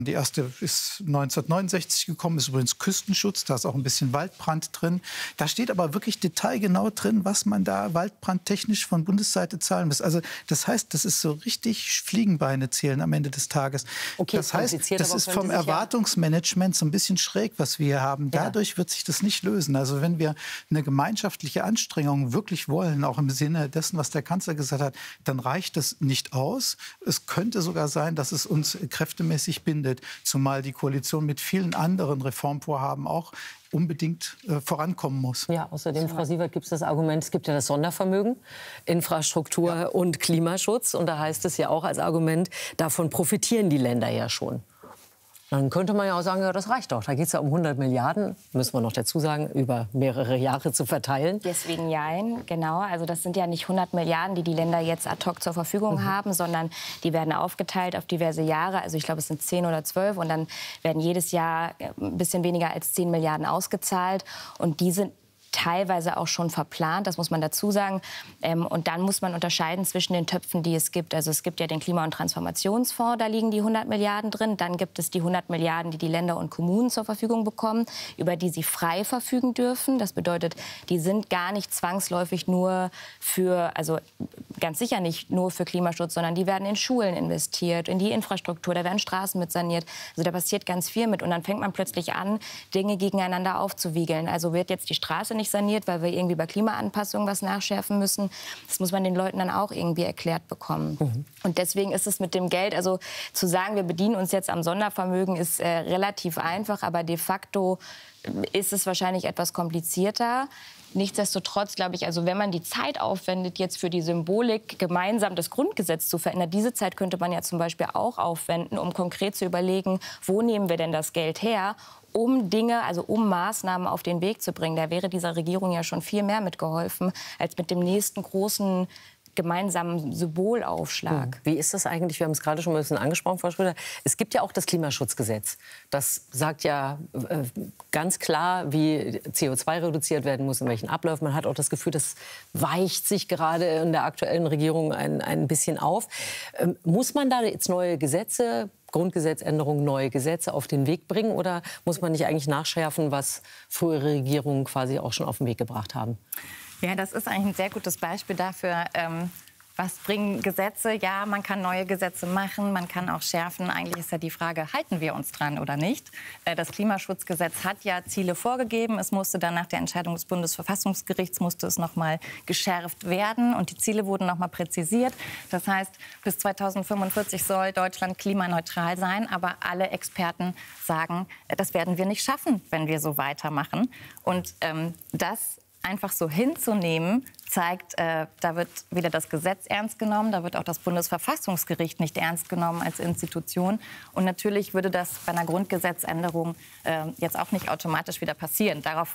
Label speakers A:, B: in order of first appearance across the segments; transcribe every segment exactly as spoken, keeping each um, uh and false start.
A: Die erste ist neunzehnhundertneunundsechzig gekommen, ist übrigens Küstenschutz, da ist auch ein bisschen Waldbrand drin. Da steht aber wirklich detailgenau drin, was man da waldbrandtechnisch von Bundesseite zahlen muss. Also das heißt, das ist so richtig Fliegenbeine zählen am Ende des Tages.
B: Okay,
A: das heißt, das ist vom Erwartungsmanagement so ein bisschen schräg, was wir hier haben. Dadurch ja. wird sich das nicht lösen. Also wenn wir eine gemeinschaftliche Anstrengung wirklich wollen, auch im Sinne dessen, was der Kanzler gesagt hat, dann reicht das nicht aus. Es könnte sogar sein, dass es uns kräftemäßig bindet. Zumal die Koalition mit vielen anderen Reformvorhaben auch unbedingt äh, vorankommen muss.
B: Ja, außerdem, Frau Siewert, gibt es das Argument, es gibt ja das Sondervermögen, Infrastruktur ja. und Klimaschutz. Und da heißt es ja auch als Argument, davon profitieren die Länder ja schon. Dann könnte man ja auch sagen, ja, das reicht doch. Da geht es ja um hundert Milliarden, müssen wir noch dazu sagen, über mehrere Jahre zu verteilen.
C: Deswegen nein, genau. Also das sind ja nicht hundert Milliarden, die die Länder jetzt ad hoc zur Verfügung mhm. haben, sondern die werden aufgeteilt auf diverse Jahre. Also ich glaube, es sind zehn oder zwölf. Und dann werden jedes Jahr ein bisschen weniger als zehn Milliarden ausgezahlt. Und die sind teilweise auch schon verplant, das muss man dazu sagen. Ähm, und dann muss man unterscheiden zwischen den Töpfen, die es gibt. Also es gibt ja den Klima- und Transformationsfonds, da liegen die hundert Milliarden drin. Dann gibt es die hundert Milliarden, die die Länder und Kommunen zur Verfügung bekommen, über die sie frei verfügen dürfen. Das bedeutet, die sind gar nicht zwangsläufig nur für, also ganz sicher nicht nur für Klimaschutz, sondern die werden in Schulen investiert, in die Infrastruktur, da werden Straßen mit saniert. Also da passiert ganz viel mit. Und dann fängt man plötzlich an, Dinge gegeneinander aufzuwiegeln. Also wird jetzt die Straße nicht saniert, weil wir irgendwie bei Klimaanpassung was nachschärfen müssen. Das muss man den Leuten dann auch irgendwie erklärt bekommen. Mhm. Und deswegen ist es mit dem Geld, also zu sagen, wir bedienen uns jetzt am Sondervermögen, ist äh, relativ einfach, aber de facto ist es wahrscheinlich etwas komplizierter. Nichtsdestotrotz glaube ich, also wenn man die Zeit aufwendet, jetzt für die Symbolik gemeinsam das Grundgesetz zu verändern, diese Zeit könnte man ja zum Beispiel auch aufwenden, um konkret zu überlegen, wo nehmen wir denn das Geld her, um Dinge, also um Maßnahmen auf den Weg zu bringen. Da wäre dieser Regierung ja schon viel mehr mitgeholfen, als mit dem nächsten großen gemeinsamen Symbolaufschlag.
B: Wie ist das eigentlich? Wir haben es gerade schon mal ein bisschen angesprochen, Frau Schröder. Es gibt ja auch das Klimaschutzgesetz. Das sagt ja äh, ganz klar, wie C O zwei reduziert werden muss, in welchen Abläufen. Man hat auch das Gefühl, das weicht sich gerade in der aktuellen Regierung ein, ein bisschen auf. Ähm, muss man da jetzt neue Gesetze, Grundgesetzänderungen, neue Gesetze auf den Weg bringen? Oder muss man nicht eigentlich nachschärfen, was frühere Regierungen quasi auch schon auf den Weg gebracht haben?
D: Ja, das ist eigentlich ein sehr gutes Beispiel dafür, ähm, was bringen Gesetze. Ja, man kann neue Gesetze machen, man kann auch schärfen. Eigentlich ist ja die Frage, halten wir uns dran oder nicht? Äh, das Klimaschutzgesetz hat ja Ziele vorgegeben. Es musste dann nach der Entscheidung des Bundesverfassungsgerichts musste es noch mal geschärft werden und die Ziele wurden noch mal präzisiert. Das heißt, bis zweitausendfünfundvierzig soll Deutschland klimaneutral sein. Aber alle Experten sagen, das werden wir nicht schaffen, wenn wir so weitermachen. Und ähm, das einfach so hinzunehmen, zeigt, äh, da wird weder das Gesetz ernst genommen, da wird auch das Bundesverfassungsgericht nicht ernst genommen als Institution. Und natürlich würde das bei einer Grundgesetzänderung äh, jetzt auch nicht automatisch wieder passieren. Darauf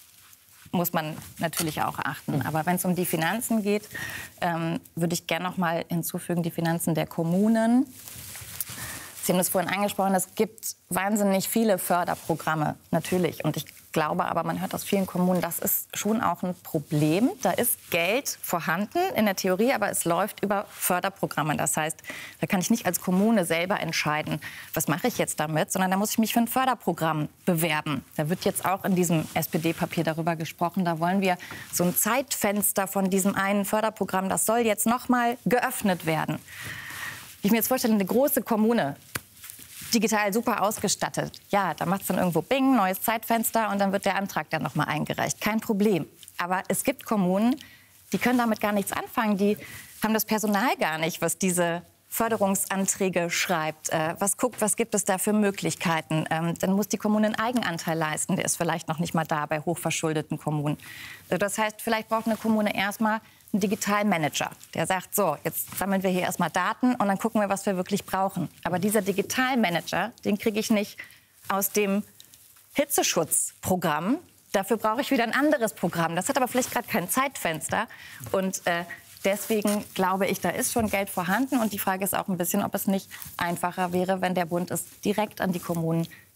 D: muss man natürlich auch achten. Aber wenn es um die Finanzen geht, ähm, würde ich gerne noch mal hinzufügen, die Finanzen der Kommunen. Sie haben das vorhin angesprochen, es gibt wahnsinnig viele Förderprogramme, natürlich. Und ich glaube aber, man hört aus vielen Kommunen, das ist schon auch ein Problem. Da ist Geld vorhanden in der Theorie, aber es läuft über Förderprogramme. Das heißt, da kann ich nicht als Kommune selber entscheiden, was mache ich jetzt damit, sondern da muss ich mich für ein Förderprogramm bewerben. Da wird jetzt auch in diesem S P D-Papier darüber gesprochen. Da wollen wir so ein Zeitfenster von diesem einen Förderprogramm, das soll jetzt noch mal geöffnet werden. Ich mir jetzt vorstelle, eine große Kommune, digital super ausgestattet. Ja, da macht es dann irgendwo Bing, neues Zeitfenster und dann wird der Antrag dann noch mal eingereicht. Kein Problem. Aber es gibt Kommunen, die können damit gar nichts anfangen. Die haben das Personal gar nicht, was diese Förderungsanträge schreibt, äh, was guckt, was gibt es da für Möglichkeiten. Ähm, dann muss die Kommune einen Eigenanteil leisten. Der ist vielleicht noch nicht mal da bei hochverschuldeten Kommunen. Also das heißt, vielleicht braucht eine Kommune erstmal einen Digitalmanager, der sagt, so, jetzt sammeln wir hier erstmal Daten und dann gucken wir, was wir wirklich brauchen. Aber dieser Digitalmanager, den kriege ich nicht aus dem Hitzeschutzprogramm. Dafür brauche ich wieder ein anderes Programm. Das hat aber vielleicht gerade kein Zeitfenster. Und äh, deswegen glaube ich, da ist schon Geld vorhanden. Und die Frage ist auch ein bisschen, ob es nicht einfacher wäre, wenn der Bund es direkt an die Kommunen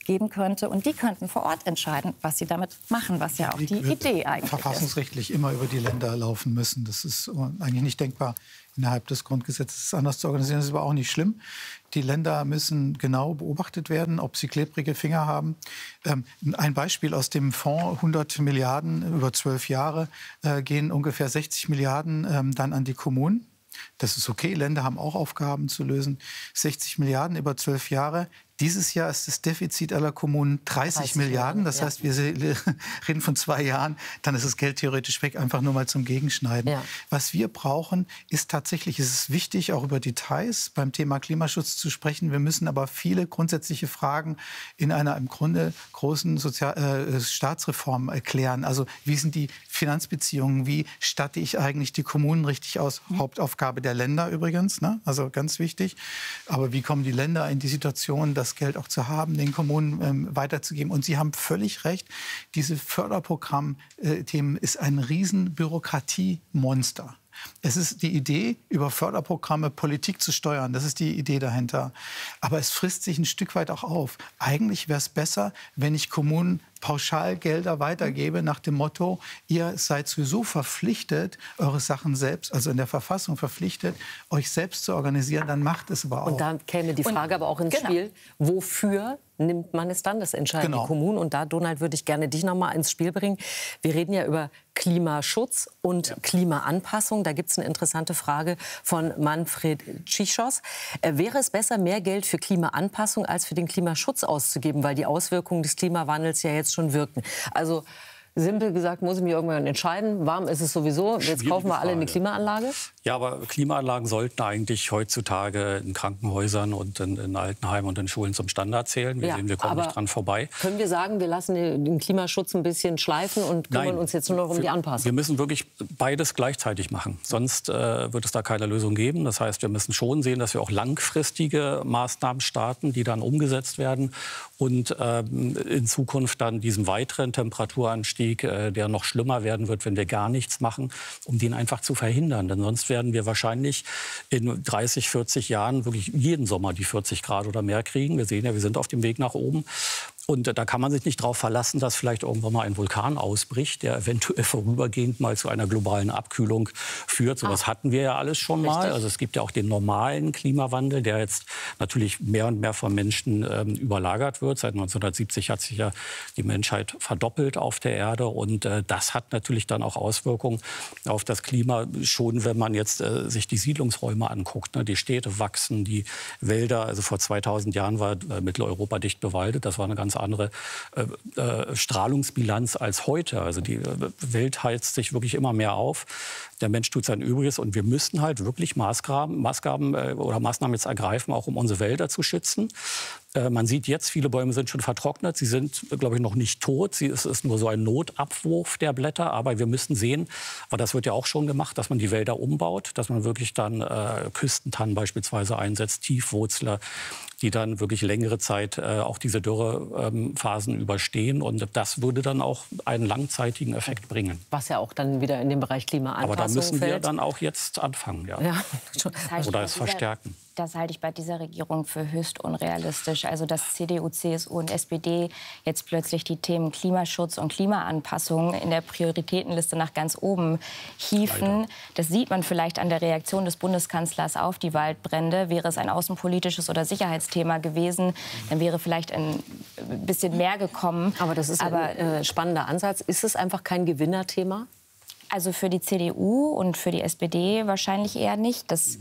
D: geben könnte. Und die könnten vor Ort entscheiden, was sie damit machen, was ja auch die Idee eigentlich
A: verfassungsrechtlich ist. Immer über die Länder laufen müssen. Das ist eigentlich nicht denkbar, innerhalb des Grundgesetzes anders zu organisieren. Das ist aber auch nicht schlimm. Die Länder müssen genau beobachtet werden, ob sie klebrige Finger haben. Ähm, ein Beispiel aus dem Fonds, hundert Milliarden über zwölf Jahre, äh, gehen ungefähr sechzig Milliarden ähm, dann an die Kommunen. Das ist okay, Länder haben auch Aufgaben zu lösen. sechzig Milliarden über zwölf Jahre. Dieses Jahr ist das Defizit aller Kommunen dreißig Milliarden. Das heißt, wir reden von zwei Jahren, dann ist das Geld theoretisch weg, einfach nur mal zum Gegenschneiden. Ja. Was wir brauchen, ist tatsächlich, es ist wichtig, auch über Details beim Thema Klimaschutz zu sprechen. Wir müssen aber viele grundsätzliche Fragen in einer im Grunde großen Sozial äh, Staatsreform erklären. Also wie sind die Finanzbeziehungen, wie statte ich eigentlich die Kommunen richtig aus? Mhm. Hauptaufgabe der Länder übrigens, ne? Also ganz wichtig. Aber wie kommen die Länder in die Situation, dass das Geld auch zu haben, den Kommunen ähm, weiterzugeben. Und Sie haben völlig recht, diese Förderprogramm-Themen ist ein riesen Bürokratiemonster. Es ist die Idee, über Förderprogramme Politik zu steuern. Das ist die Idee dahinter. Aber es frisst sich ein Stück weit auch auf. Eigentlich wäre es besser, wenn ich Kommunen Pauschalgelder weitergebe nach dem Motto, ihr seid sowieso verpflichtet, eure Sachen selbst, also in der Verfassung verpflichtet, euch selbst zu organisieren, dann macht es aber auch.
B: Und da käme die Frage Und, aber auch ins genau. Spiel, wofür nimmt man es dann? Das entscheiden genau. die Kommunen. Und da, Donald, würde ich gerne dich noch mal ins Spiel bringen. Wir reden ja über Klimaschutz und ja. Klimaanpassung. Da gibt es eine interessante Frage von Manfred Tschichos. Äh, wäre es besser, mehr Geld für Klimaanpassung als für den Klimaschutz auszugeben, weil die Auswirkungen des Klimawandels ja jetzt schon wirken? Also simpel gesagt, muss ich mich irgendwann entscheiden. Warm ist es sowieso. Jetzt kaufen wir alle eine Klimaanlage.
E: Ja, aber Klimaanlagen sollten eigentlich heutzutage in Krankenhäusern und in, in Altenheimen und in Schulen zum Standard zählen. Wir
B: ja,
E: sehen, wir kommen nicht dran vorbei.
B: Können wir sagen, wir lassen den Klimaschutz ein bisschen schleifen und kümmern
E: Nein,
B: uns jetzt nur noch um
E: wir,
B: die Anpassung?
E: Wir müssen wirklich beides gleichzeitig machen. Sonst äh, wird es da keine Lösung geben. Das heißt, wir müssen schon sehen, dass wir auch langfristige Maßnahmen starten, die dann umgesetzt werden und äh, in Zukunft dann diesen weiteren Temperaturanstieg, äh, der noch schlimmer werden wird, wenn wir gar nichts machen, um den einfach zu verhindern. Denn sonst werden wir wahrscheinlich in dreißig, vierzig Jahren wirklich jeden Sommer die vierzig Grad oder mehr kriegen. Wir sehen ja, wir sind auf dem Weg nach oben. Und da kann man sich nicht darauf verlassen, dass vielleicht irgendwann mal ein Vulkan ausbricht, der eventuell vorübergehend mal zu einer globalen Abkühlung führt. So was hatten wir ja alles schon mal. Richtig. Also es gibt ja auch den normalen Klimawandel, der jetzt natürlich mehr und mehr von Menschen ähm, überlagert wird. Seit neunzehnhundertsiebzig hat sich ja die Menschheit verdoppelt auf der Erde. Und äh, das hat natürlich dann auch Auswirkungen auf das Klima, schon wenn man jetzt äh, sich die Siedlungsräume anguckt. Ne? Die Städte wachsen, die Wälder. Also vor zweitausend Jahren war äh, Mitteleuropa dicht bewaldet. Das war eine ganz andere äh, äh, Strahlungsbilanz als heute. Also die äh, Welt heizt sich wirklich immer mehr auf. Der Mensch tut sein Übriges und wir müssen halt wirklich Maßgaben, Maßgaben äh, oder Maßnahmen jetzt ergreifen, auch um unsere Wälder zu schützen. Äh, man sieht jetzt, viele Bäume sind schon vertrocknet. Sie sind, glaube ich, noch nicht tot. Sie, es ist nur so ein Notabwurf der Blätter. Aber wir müssen sehen, aber das wird ja auch schon gemacht, dass man die Wälder umbaut, dass man wirklich dann äh, Küstentannen beispielsweise einsetzt, Tiefwurzler, die dann wirklich längere Zeit äh, auch diese Dürrephasen ähm, überstehen. Und das würde dann auch einen langzeitigen Effekt bringen.
B: Was ja auch dann wieder in den Bereich Klimaanpassung fällt.
E: Aber da müssen wir dann auch jetzt anfangen. Ja.
B: Ja.
C: Das heißt,
E: oder es verstärken.
C: Das halte ich bei dieser Regierung für höchst unrealistisch. Also dass C D U, C S U und S P D jetzt plötzlich die Themen Klimaschutz und Klimaanpassung in der Prioritätenliste nach ganz oben hieven. Leider. Das sieht man vielleicht an der Reaktion des Bundeskanzlers auf die Waldbrände. Wäre es ein außenpolitisches oder Sicherheitsthema gewesen, dann wäre vielleicht ein bisschen mehr gekommen.
B: Aber das ist Aber, ein äh, spannender Ansatz. Ist es einfach kein Gewinnerthema?
C: Also für die C D U und für die S P D wahrscheinlich eher nicht. Das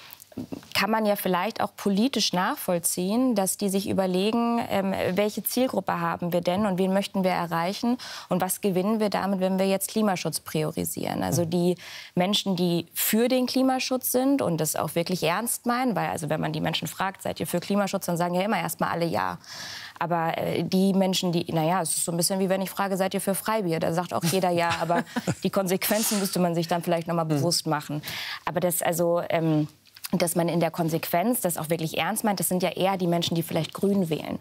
C: kann man ja vielleicht auch politisch nachvollziehen, dass die sich überlegen, ähm, welche Zielgruppe haben wir denn und wen möchten wir erreichen und was gewinnen wir damit, wenn wir jetzt Klimaschutz priorisieren. Also die Menschen, die für den Klimaschutz sind und das auch wirklich ernst meinen, weil also wenn man die Menschen fragt, seid ihr für Klimaschutz, dann sagen ja immer erst mal alle ja. Aber äh, die Menschen, die, naja, es ist so ein bisschen wie wenn ich frage, seid ihr für Freibier? Da sagt auch jeder ja, aber die Konsequenzen müsste man sich dann vielleicht noch mal bewusst machen. Aber das also ähm, dass man in der Konsequenz das auch wirklich ernst meint, das sind ja eher die Menschen, die vielleicht Grün wählen.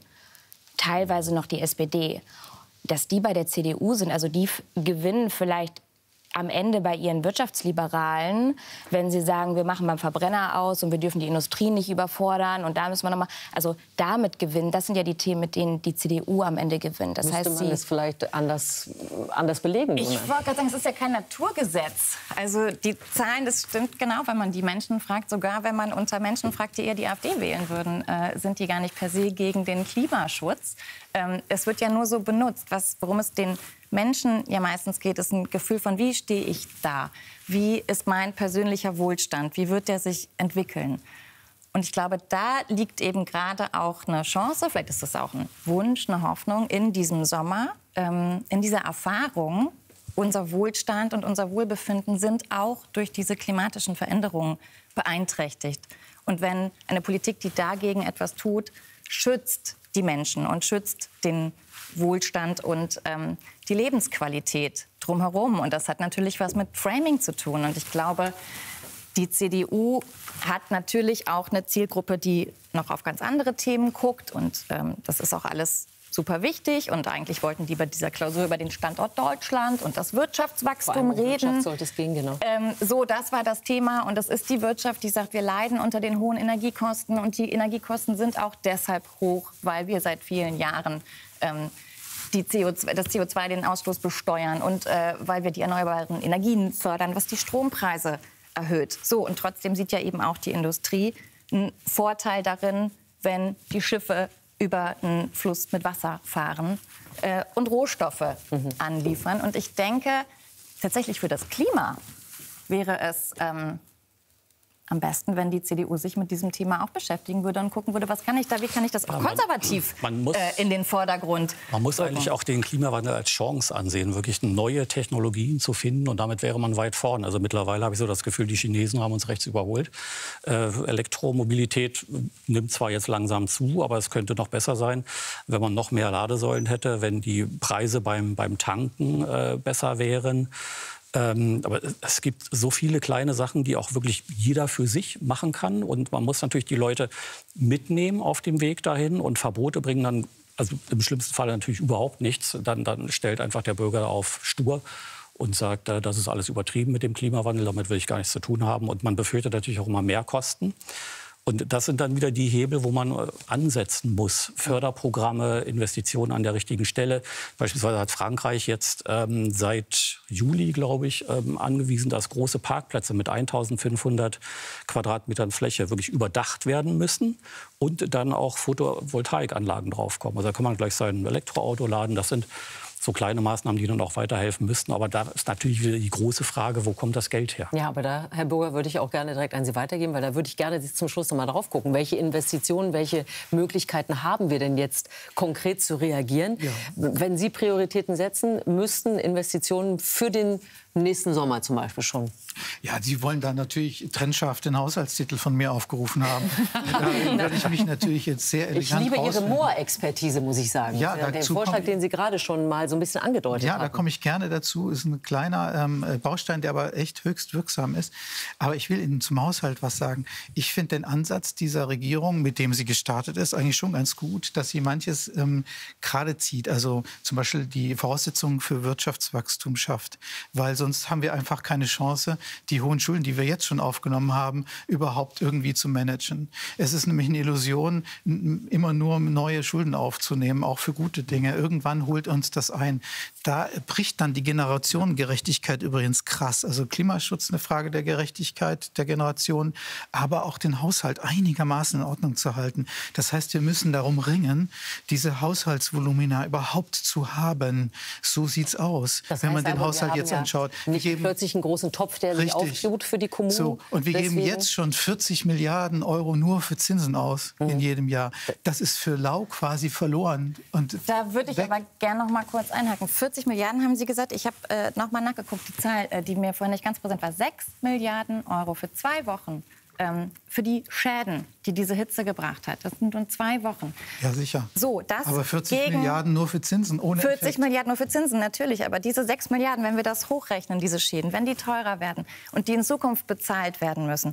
C: Teilweise noch die S P D. Dass die bei der C D U sind, also die gewinnen vielleicht am Ende bei ihren Wirtschaftsliberalen, wenn sie sagen, wir machen beim Verbrenner aus und wir dürfen die Industrie nicht überfordern und da müssen wir noch mal, also damit gewinnen, das sind ja die Themen, mit denen die C D U am Ende gewinnt. Das
B: Müsste
C: heißt,
B: man
C: sie
B: das vielleicht anders, anders belegen?
D: Ich wollte gerade sagen, es ist ja kein Naturgesetz. Also die Zahlen, das stimmt genau, wenn man die Menschen fragt, sogar wenn man unter Menschen fragt, die eher die AfD wählen würden, äh, sind die gar nicht per se gegen den Klimaschutz. Ähm, es wird ja nur so benutzt, was, worum es den Menschen ja meistens geht, ist ein Gefühl von, wie stehe ich da? Wie ist mein persönlicher Wohlstand? Wie wird der sich entwickeln? Und ich glaube, da liegt eben gerade auch eine Chance, vielleicht ist das auch ein Wunsch, eine Hoffnung in diesem Sommer, ähm, in dieser Erfahrung, unser Wohlstand und unser Wohlbefinden sind auch durch diese klimatischen Veränderungen beeinträchtigt. Und wenn eine Politik, die dagegen etwas tut, schützt die Menschen und schützt den Wohlstand und ähm, die Lebensqualität drumherum. Und das hat natürlich was mit Framing zu tun. Und ich glaube, die C D U hat natürlich auch eine Zielgruppe, die noch auf ganz andere Themen guckt. Und ähm, das ist auch alles super wichtig. Und eigentlich wollten die bei dieser Klausur über den Standort Deutschland und das Wirtschaftswachstum reden.
B: Wirtschaft sollte es gehen, genau.
D: Ähm, so, das war das Thema. Und das ist die Wirtschaft, die sagt, wir leiden unter den hohen Energiekosten. Und die Energiekosten sind auch deshalb hoch, weil wir seit vielen Jahren ähm, die C O zwei, das C O zwei, den Ausstoß besteuern und äh, weil wir die erneuerbaren Energien fördern, was die Strompreise erhöht. So, und trotzdem sieht ja eben auch die Industrie einen Vorteil darin, wenn die Schiffe über einen Fluss mit Wasser fahren äh, und Rohstoffe mhm. anliefern. Und ich denke, tatsächlich für das Klima wäre es ähm, am besten, wenn die C D U sich mit diesem Thema auch beschäftigen würde und gucken würde, was kann ich da, wie kann ich das auch ja, konservativ
E: man, man muss,
D: äh, in den Vordergrund
E: Man muss
D: rücken.
E: eigentlich auch den Klimawandel als Chance ansehen, wirklich neue Technologien zu finden. Und damit wäre man weit vorn. Also mittlerweile habe ich so das Gefühl, die Chinesen haben uns rechts überholt. Äh, Elektromobilität nimmt zwar jetzt langsam zu, aber es könnte noch besser sein, wenn man noch mehr Ladesäulen hätte, wenn die Preise beim, beim Tanken äh, besser wären. Ähm, aber es gibt so viele kleine Sachen, die auch wirklich jeder für sich machen kann. Und man muss natürlich die Leute mitnehmen auf dem Weg dahin. Und Verbote bringen dann, also im schlimmsten Fall natürlich überhaupt nichts. Dann, dann stellt einfach der Bürger auf stur und sagt, äh, das ist alles übertrieben mit dem Klimawandel, damit will ich gar nichts zu tun haben. Und man befürchtet natürlich auch immer mehr Kosten. Und das sind dann wieder die Hebel, wo man ansetzen muss. Förderprogramme, Investitionen an der richtigen Stelle. Beispielsweise hat Frankreich jetzt ähm, seit Juli, glaube ich, ähm, angewiesen, dass große Parkplätze mit eintausendfünfhundert Quadratmetern Fläche wirklich überdacht werden müssen und dann auch Photovoltaikanlagen draufkommen. Also da kann man gleich sein Elektroauto laden. Das sind so kleine Maßnahmen, die dann auch weiterhelfen müssten. Aber da ist natürlich wieder die große Frage, wo kommt das Geld her?
B: Ja, aber da, Herr Burger, würde ich auch gerne direkt an Sie weitergeben, weil da würde ich gerne zum Schluss noch mal drauf gucken. Welche Investitionen, welche Möglichkeiten haben wir denn jetzt konkret zu reagieren? Ja. Wenn Sie Prioritäten setzen, müssten Investitionen für den nächsten Sommer zum Beispiel schon.
A: Ja, Sie wollen da natürlich trennscharf den Haushaltstitel von mir aufgerufen haben. Da werde ich mich natürlich jetzt sehr elegant
B: Ich liebe Ihre
A: rausfinden.
B: Moor-Expertise, muss ich sagen.
A: Ja,
B: der Vorschlag, den Sie gerade schon mal so ein bisschen angedeutet haben.
A: Ja, da komme ich gerne dazu. Ist ein kleiner ähm, Baustein, der aber echt höchst wirksam ist. Aber ich will Ihnen zum Haushalt was sagen. Ich finde den Ansatz dieser Regierung, mit dem sie gestartet ist, eigentlich schon ganz gut, dass sie manches ähm, gerade zieht. Also zum Beispiel die Voraussetzungen für Wirtschaftswachstum schafft. Weil sonst haben wir einfach keine Chance, die hohen Schulden, die wir jetzt schon aufgenommen haben, überhaupt irgendwie zu managen. Es ist nämlich eine Illusion, immer nur neue Schulden aufzunehmen, auch für gute Dinge. Irgendwann holt uns das ein. Da bricht dann die Generationengerechtigkeit übrigens krass. Also Klimaschutz eine Frage der Gerechtigkeit der Generation, aber auch den Haushalt einigermaßen in Ordnung zu halten. Das heißt, wir müssen darum ringen, diese Haushaltsvolumina überhaupt zu haben. So sieht's aus,
B: das
A: wenn
B: heißt
A: man den
B: aber,
A: Haushalt jetzt
B: ja
A: anschaut.
B: Nicht
A: geben,
B: plötzlich einen großen Topf, der sich auftut für die Kommunen.
A: So. Und wir
B: Deswegen
A: geben jetzt schon vierzig Milliarden Euro nur für Zinsen aus mhm. in jedem Jahr. Das ist für lau quasi verloren. Und
D: da würde ich weg. aber gerne noch mal kurz einhaken. vierzig Milliarden haben Sie gesagt. Ich habe äh, noch mal nachgeguckt. Die Zahl, äh, die mir vorhin nicht ganz präsent war, sechs Milliarden Euro für zwei Wochen. Ähm, für die Schäden, die diese Hitze gebracht hat. Das sind nur zwei Wochen.
A: Ja, sicher.
D: So, das
A: aber vierzig
D: gegen
A: Milliarden nur für Zinsen, ohne
D: vierzig
A: Effekt.
D: Milliarden nur für Zinsen, natürlich. Aber diese sechs Milliarden, wenn wir das hochrechnen, diese Schäden, wenn die teurer werden und die in Zukunft bezahlt werden müssen,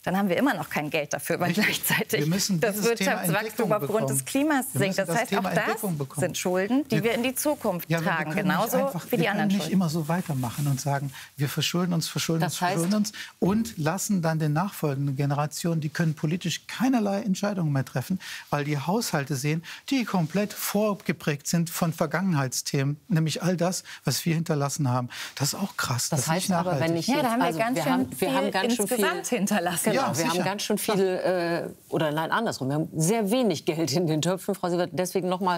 D: dann haben wir immer noch kein Geld dafür, weil
A: Richtig.
D: gleichzeitig
A: wir müssen
D: das Wirtschaftswachstum aufgrund des Klimas sinkt. Das, das heißt, auch das sind Schulden, die wir, wir in die Zukunft
A: ja,
D: tragen, genauso
A: einfach,
D: wie die
A: wir
D: anderen
A: können nicht
D: Schulden.
A: immer so weitermachen und sagen, wir verschulden uns, verschulden
B: das
A: uns,
B: heißt,
A: verschulden uns und lassen dann den nachfolgenden Generationen, die können politisch keinerlei Entscheidungen mehr treffen, weil die Haushalte sehen, die komplett vorgeprägt sind von Vergangenheitsthemen, nämlich all das, was wir hinterlassen haben. Das ist auch krass.
B: Das,
A: das
B: heißt aber, wenn ich
D: ja,
B: jetzt,
D: da haben wir
B: also
D: ganz
B: wir
D: schön
B: haben, wir
D: viel
B: haben ganz schön
D: insgesamt
B: viel
D: hinterlassen.
B: Genau,
A: Ja,
B: wir haben ganz schön viel, äh, oder nein, andersrum, wir haben sehr wenig Geld in den Töpfen. Frau Sievert, deswegen noch mal